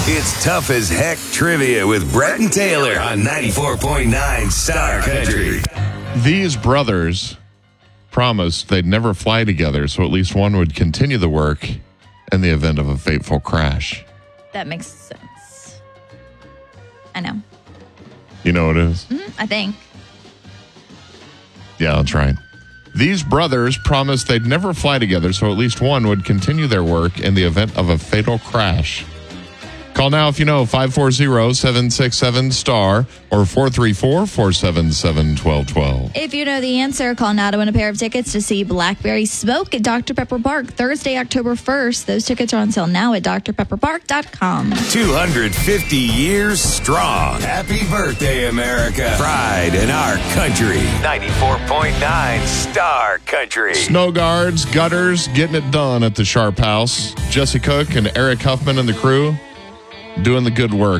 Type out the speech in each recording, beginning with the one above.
It's Tough as Heck Trivia with Brett and Taylor on 94.9 Star Country. These brothers promised they'd never fly together, so at least one would continue the work in the event of a fateful crash. That makes sense. I know. You know what it is? I think. Yeah, that's right. These brothers promised they'd never fly together, so at least one would continue their work in the event of a fatal crash. Call now if you know, 540-767-STAR or 434-477-1212. If you know the answer, call now to win a pair of tickets to see Blackberry Smoke at Dr. Pepper Park Thursday, October 1st. Those tickets are on sale now at drpepperpark.com. 250 years strong. Happy birthday, America. Pride in our country. 94.9 Star Country. Snow guards, gutters, getting it done at the Sharp House. Jesse Cook and Eric Huffman and the crew doing the good work.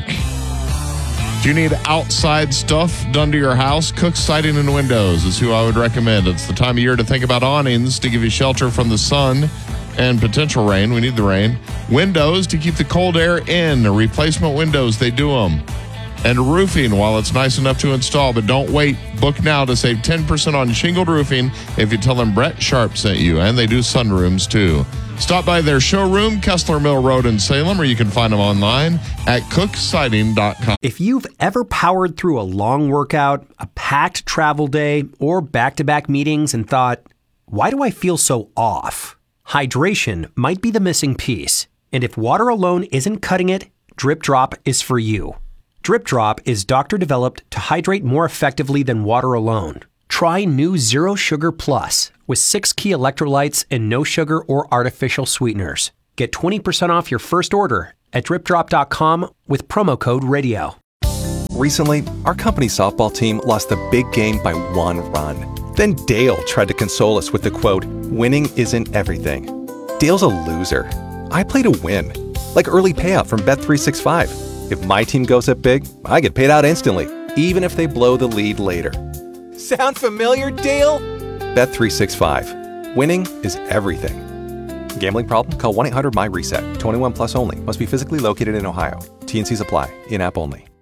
Do you need outside stuff done to your house? Cook Siding and Windows is who I would recommend. It's the time of year to think about awnings to give you shelter from the sun and potential rain. We need the rain. Windows to keep the cold air in. Replacement windows, they do them. And roofing while it's nice enough to install. But don't wait. Book now to save 10% on shingled roofing if you tell them Brett Sharp sent you. And they do sunrooms too. Stop by their showroom, Kessler Mill Road in Salem, or you can find them online at cooksiding.com. If you've ever powered through a long workout, a packed travel day, or back-to-back meetings and thought, why do I feel so off? Hydration might be the missing piece. And if water alone isn't cutting it, Drip Drop is for you. Drip Drop is doctor-developed to hydrate more effectively than water alone. Try new Zero Sugar Plus with 6 key electrolytes and no sugar or artificial sweeteners. Get 20% off your first order at dripdrop.com with promo code RADIO. Recently, our company softball team lost the big game by 1 run. Then Dale tried to console us with the quote, "Winning isn't everything." Dale's a loser. I play to win, like early payout from Bet365. If my team goes up big, I get paid out instantly, even if they blow the lead later. Sound familiar, Dale? Bet365. Winning is everything. Gambling problem? Call 1-800-MY-RESET. 21 plus only. Must be physically located in Ohio. T&Cs apply. In-app only.